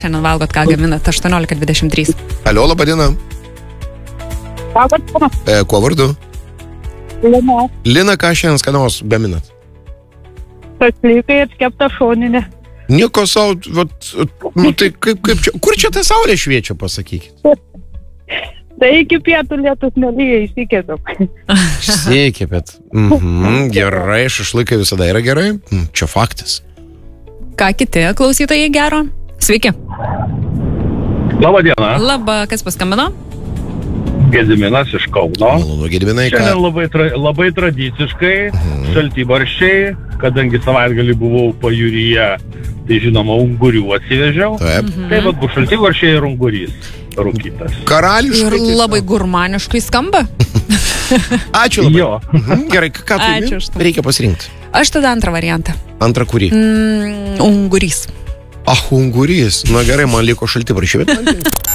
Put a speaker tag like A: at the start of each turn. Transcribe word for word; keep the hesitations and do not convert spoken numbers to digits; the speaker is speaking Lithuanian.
A: Šiandien valgot, ką gaminat, aštuoniolika dvidešimt trys.
B: Alio, laba diena. E, kuo vardu?
C: Lina.
B: Lina, ką šiandien skanaus gaminat?
C: Paslykai ir skepta šoninė.
B: Nieko savo, vat, nu tai kaip, kaip čia, kur čia ta saulė šviečia, pasakykit?
C: Tai iki pietų lietus nelyja, įsikėdam.
B: Įsikėpėt. Mhm, gerai, šašlykai visada yra gerai. Čia faktas.
A: Ką kiti klausytojai gero? Sveiki.
D: Labą dieną.
A: Labą, kas paskambino?
D: Gediminas iš Kauno.
B: Malonu, Gediminai, ką?
D: Šiandien labai, tra, labai tradiciškai, mhm. šaltibarščiai, kadangi savaitgalį buvau pajūryje, tai žinoma, ungurių atsivežiau.
B: Taip.
D: Mhm. Tai vat bus šaltibarščiai ir ungurys rūkytas.
B: Karališkai.
A: Ir labai gurmaniškai skamba.
B: Ačiū labai.
D: Jo.
B: Mhm, gerai, ką tu
A: Ačiū už tai.
B: reikia pasirinkti?
A: Aš tada antrą variantą.
B: Antrą kurį?
A: Mm, ungurys.
B: Ah, ungurys. Na gerai, man liko šaltibarščiai, bet man tinka.